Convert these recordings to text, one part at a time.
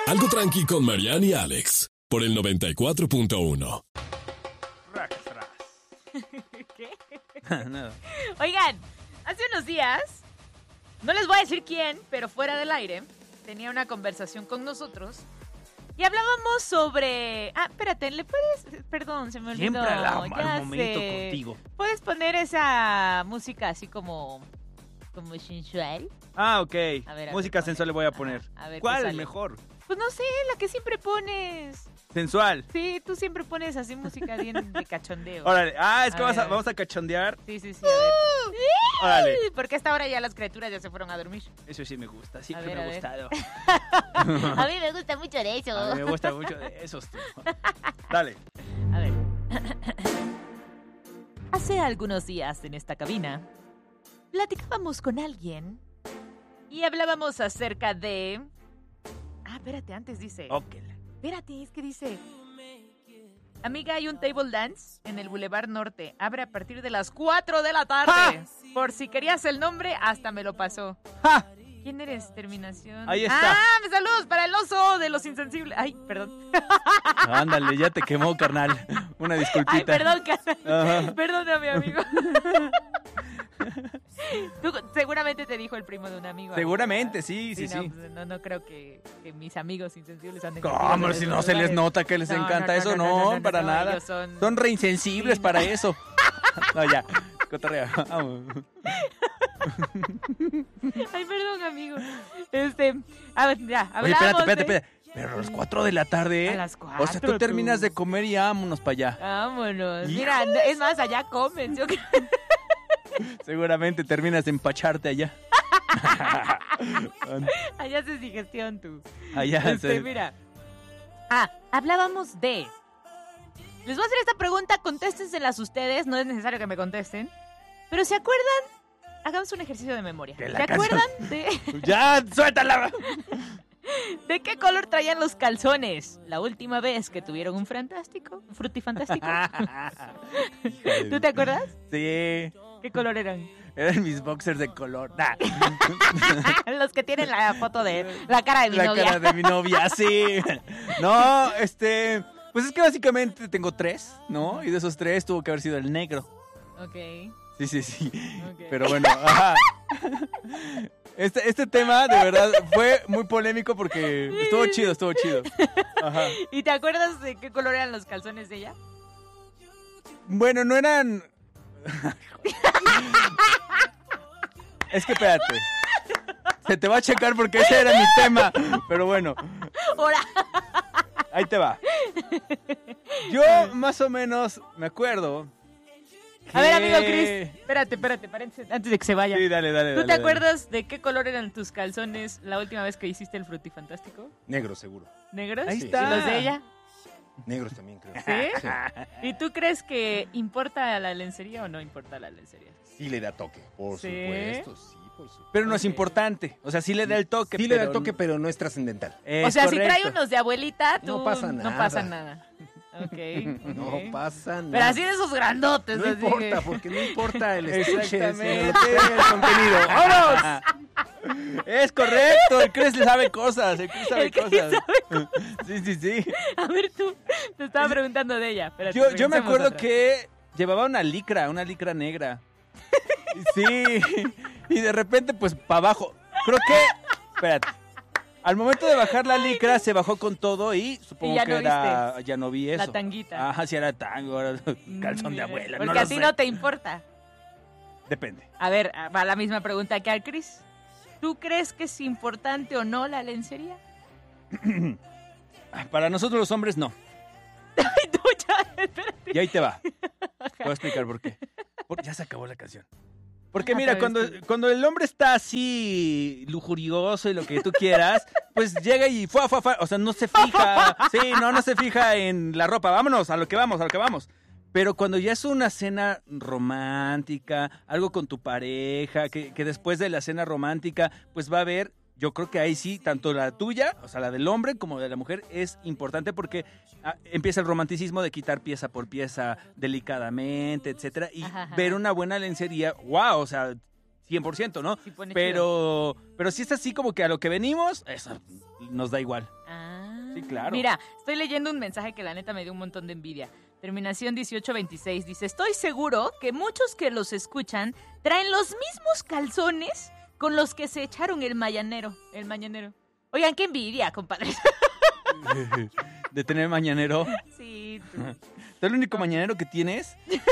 Algo tranqui con Marianne y Alex, por el 94.1. ¿Qué? Nada. Oigan, hace unos días, no les voy a decir quién, pero fuera del aire, tenía una conversación con nosotros y hablábamos sobre... espérate, ¿le puedes...? Perdón, se me olvidó. Siempre al Ya momento sé. contigo. ¿Puedes poner esa música así como sensual? Ok. A ver, Música ponle. sensual le voy a Ajá, poner. a ver, ¿qué ¿Cuál sale? mejor? Pues no sé, la que siempre pones. Sensual. Sí, tú siempre pones así música bien de cachondeo. Órale. Es que A ver, a ver. vamos a cachondear. Sí, a ver. Órale. Porque a esta hora ya las criaturas ya se fueron a dormir. Eso sí me gusta. Siempre A me ha ver. gustado. A mí me gusta mucho de eso. A mí me gusta mucho de esos. Tú. Dale. A ver. Hace algunos días en esta cabina, platicábamos con alguien y hablábamos acerca de... espérate, antes dice... Ok. Espérate, es que dice... Amiga, hay un table dance en el Boulevard Norte. Abre a partir de las 4 de la tarde. ¡Ja! Por si querías el nombre, hasta me lo pasó. ¡Ja! ¿Quién eres? Terminación. Ahí está. Saludos para el oso de los insensibles. Ay, perdón. Ándale, ya te quemó, carnal. Una disculpita. Ay, perdón, carnal. Ajá. Perdóname, amigo. Tú, seguramente te dijo el primo de un amigo. Seguramente, amiga. sí. No, pues, no creo que mis amigos insensibles anden ¿Cómo? contigo en Si esos no se les lugares. nota que les encanta eso, no, para nada. Ellos Son reinsensibles Sí, no. para eso. No, ya. Cotorrea. Vamos. Ay, perdón, amigo. A ver, ya, Oye, hablamos espérate. Pero a las 4 de la tarde. A las 4, O sea, tú terminas de comer y vámonos para allá. Vámonos. Hijo Mira, es más, allá comen. Yo creo. Seguramente terminas de empacharte allá. Allá haces digestión tú. Allá se... Mira. Hablábamos de... Les voy a hacer esta pregunta, contéstenselas ustedes, no es necesario que me contesten. Pero ¿se acuerdan? Hagamos un ejercicio de memoria. Que ¿Se la canción- acuerdan ¡Ya, suéltala! de qué color traían los calzones la última vez que tuvieron un frutifantástico? ¿Tú te acuerdas? Sí, ¿Qué color eran? eran mis boxers de color. Nah. Los que tienen la foto de la cara de mi La novia. cara de mi novia, sí. No, pues es que básicamente tengo 3, ¿no? Y de esos 3 tuvo que haber sido el negro. Ok. Sí. Ok. Pero bueno, ajá. Este tema, de verdad, fue muy polémico porque estuvo chido. Ajá. ¿Y te acuerdas de qué color eran los calzones de ella? Bueno, no eran... Es que espérate. Se te va a checar porque ese era mi tema. Pero bueno, Ahora. ahí te va. Yo más o menos me acuerdo. A ver, amigo que- Chris. Espérate, paréntesis, antes de que se vaya. Sí, dale. ¿Tú te acuerdas de qué color eran tus calzones la última vez que hiciste el frutifantástico? Negro, seguro. ¿Negros? Ahí ¿Y está. los de ella? Negros también, creo. ¿Sí? ¿Y tú crees que importa la lencería o no importa la lencería? Sí le da toque, por ¿Sí? supuesto, sí, por supuesto. Pero no es Ok. importante. O sea, sí le da el toque. Sí le da pero- toque, pero no es trascendental. O Es sea, si trae correcto. unos de abuelita, tú No pasa no nada. pasa nada. Ok. No pasa nada. Pero así de esos grandotes. No así importa, que- porque no importa el estuche, sino Exactamente. lo que tenga el contenido. ¡Vámonos! Es correcto. El Chris le sabe cosas. El Chris sabe El Chris cosas. Sí. A ver, tú. Te estaba preguntando de ella. Espérate, Yo me regresemos acuerdo atrás. que llevaba una licra negra. Sí. Y de repente, pues, para abajo. Creo que... Espérate. Al momento de bajar la licra, se bajó con todo y supongo Y ya que no era... Ya no vi eso. La tanguita. Ajá, si era tango, era calzón de abuela. Porque no lo así sé. no te importa. Depende. A ver, va la misma pregunta que al Chris. ¿Tú crees que es importante o no la lencería? Para nosotros los hombres, no. Ay, tú ya, espérate. Y ahí te va. Te voy a explicar por qué. Ya se acabó la canción. Porque Ajá, mira, sabes tú. cuando el hombre está así lujurioso y lo que tú quieras, pues llega y fue, o sea, no se fija. Sí, no se fija en la ropa. Vámonos, a lo que vamos. Pero cuando ya es una cena romántica, algo con tu pareja, que después de la cena romántica, pues va a haber, yo creo que ahí sí, tanto la tuya, o sea, la del hombre, como de la mujer, es importante porque empieza el romanticismo de quitar pieza por pieza delicadamente, etcétera, y Ajá. ver una buena lencería, wow, o sea, 100%, ¿no? Sí pone Pero si es así como que a lo que venimos, eso nos da igual. Ah, Sí, claro. Mira, estoy leyendo un mensaje que la neta me dio un montón de envidia. Terminación 1826 dice, estoy seguro que muchos que los escuchan traen los mismos calzones con los que se echaron el mañanero. Oigan, qué envidia, compadre. De tener mañanero. Sí. ¿Tú el único mañanero que tienes?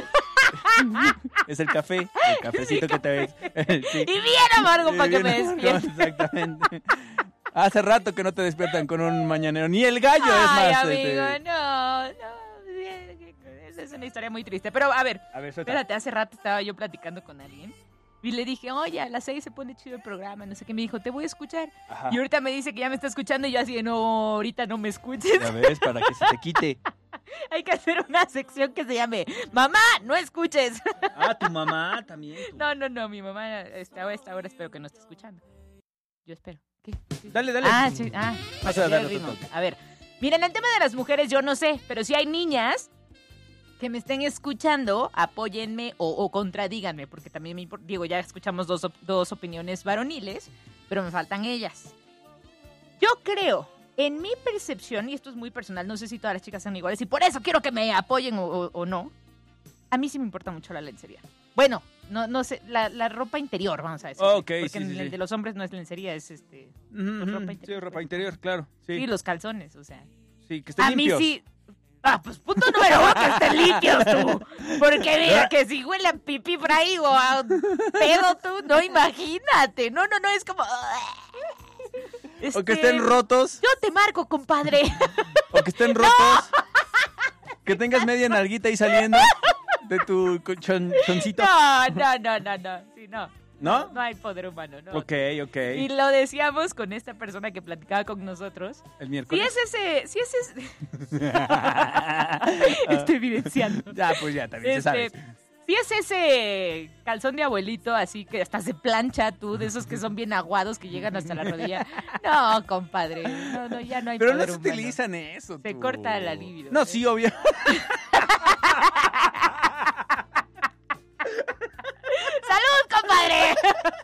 Es el café. El cafecito que te ves. Sí. Y bien amargo para que me despierte. Exactamente. Hace rato que no te despiertan con un mañanero. Ni el gallo Ay, es más. amigo, no. Esa es una historia muy triste. Pero, a ver, suelta. espérate, hace rato estaba yo platicando con alguien. Y le dije, oye, a las 6 se pone chido el programa, no sé qué. Me dijo, te voy a escuchar. Ajá. Y ahorita me dice que ya me está escuchando y yo así de, no, ahorita no me escuches. Ya ves, para que se te quite. Hay que hacer una sección que se llame, mamá, no escuches. Ah, tu mamá también. No, mi mamá a esta hora espero que no esté escuchando. Yo espero. ¿Qué? Dale. Ah, sí, Vas a para darle que otro ritmo. toque. A ver, miren, el tema de las mujeres yo no sé, pero si hay niñas que me estén escuchando, apóyenme o contradíganme, porque también me importa. Digo, ya escuchamos dos opiniones varoniles, pero me faltan ellas. Yo creo, en mi percepción, y esto es muy personal, no sé si todas las chicas son iguales, y por eso quiero que me apoyen o no, a mí sí me importa mucho la lencería. Bueno, no sé, la ropa interior, vamos a decir. Ok, porque sí, el de los hombres no es lencería, es ropa interior. Sí, ropa interior, claro. Sí, Sí, los calzones, o sea. sí, que estén A limpios. mí sí. Ah, pues punto número 1, que estén limpios tú. Porque mira, que si huele a pipí por ahí o a pedo tú, no, imagínate. No, es como... O que estén rotos. Yo te marco, compadre. O que estén rotos. Que tengas media nalguita ahí saliendo de tu choncito. No. Sí, no. ¿No? No hay poder humano, ¿no? Ok. Y lo decíamos con esta persona que platicaba con nosotros. El Si miércoles. es ese... Estoy evidenciando. Ya, pues ya, también se sabe. Si es ese calzón de abuelito, así que hasta se plancha tú, de esos que son bien aguados, que llegan hasta la rodilla. No, compadre, no, ya no hay Pero no poder se humano. utilizan eso. Se tú. corta la libido. No, sí, obvio. ¡Salud, compadre!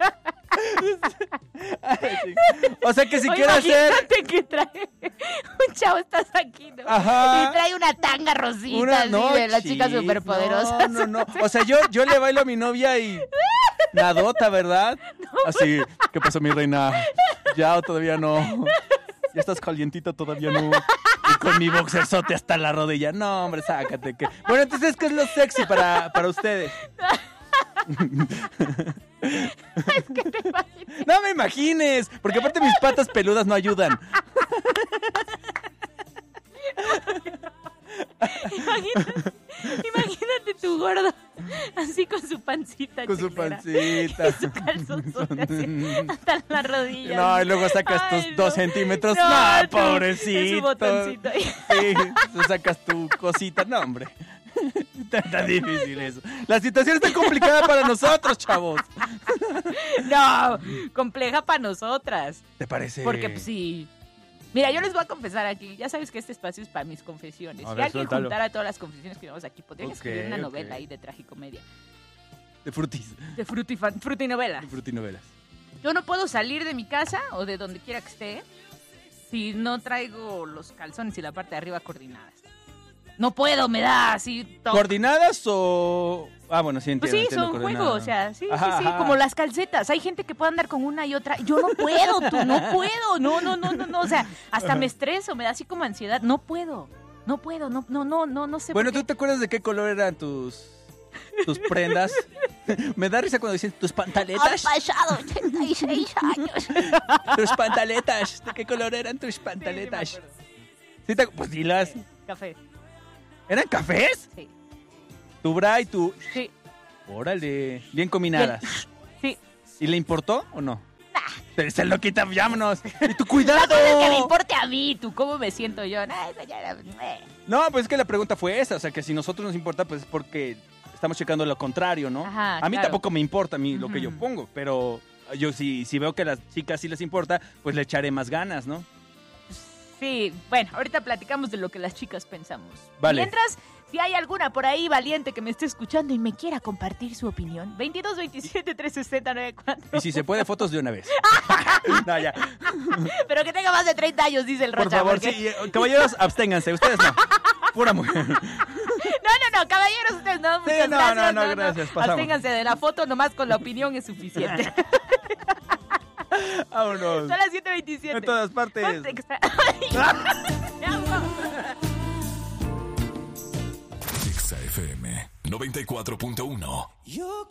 O sea que si O quiero hacer imagínate que trae un chavo, estás aquí, ¿no? Ajá. Y trae una tanga rosita, una así, noche. de la chica superpoderosa. No. O sea, yo le bailo a mi novia y nadota, ¿verdad? Así, ¿qué pasó, mi reina? Ya o todavía no. Ya estás calientita, todavía no. Y con mi boxerzote hasta la rodilla. No, hombre, sácate. Que... Bueno, entonces, ¿qué es lo sexy para ustedes? Es que te imaginas. No me imagines, porque aparte mis patas peludas no ayudan. Imagínate tu gordo, así con su pancita Con su chilera. pancita. Y su calzonzote así, hasta la rodilla. No, y luego sacas Ay, tus no. 2 centímetros. No, No, tú, pobrecito. es su botoncito. Sí, tú sacas tu cosita. No, hombre. Está difícil eso. La situación está complicada para nosotros, chavos. No, compleja para nosotras. ¿Te parece? Porque pues, sí. Mira, yo les voy a confesar aquí. Ya sabes que este espacio es para mis confesiones. A Si ver, alguien suéltalo. juntara todas las confesiones que tenemos aquí, podrían Ok, escribir una ok. novela ahí de tragicomedia. De frutis. De frutinovela. De frutinovelas. Yo no puedo salir de mi casa o de donde quiera que esté si no traigo los calzones y la parte de arriba coordinadas. No puedo, me da así todo. ¿Coordinadas o...? Ah, bueno, sí Pues entiendo. sí, entiendo, son coordinadas. juegos, o sea, sí, Ajá, sí, ajá. como las calcetas. Hay gente que puede andar con una y otra. Yo no puedo, tú, no puedo. No, o sea, hasta me estreso, me da así como ansiedad. No puedo, no sé Bueno, por ¿tú te acuerdas de qué color eran tus prendas? Me da risa cuando dicen tus qué. pantaletas. Han pasado 86 años. Tus pantaletas. ¿De qué color eran tus pantaletas? Sí, pues dilas. Café, ¿Eran cafés? sí, Tu bra y tu... sí. Órale, bien combinadas. Sí. ¿Y le importó o no? Se lo quita, vámonos. ¡Y tu cuidado! La cosa es que me importe a mí, tú, ¿cómo me siento yo? No, eso ya era... No, pues es que la pregunta fue esa. O sea, que si nosotros nos importa, pues es porque estamos checando lo contrario, ¿no? Ajá, a mí claro. tampoco me importa a mí lo que yo Ujú. pongo, pero yo si veo que a las chicas sí les importa, pues le echaré más ganas, ¿no? Sí, bueno, ahorita platicamos de lo que las chicas pensamos. Vale. Mientras, Si hay alguna por ahí valiente que me esté escuchando y me quiera compartir su opinión, 22 27 360 94. Y si se puede, fotos de una vez. No, ya. Pero que tenga más de 30 años, dice el Por Rocha. favor, porque- sí. Caballeros, absténganse. Ustedes no. Pura mujer. No, caballeros, ustedes no, muchas Sí, no, gracias. no, gracias, pasamos. Absténganse de la foto, nomás con la opinión es suficiente. Vámonos. Son las 7:27. En todas partes. Exa FM 94.1. Yo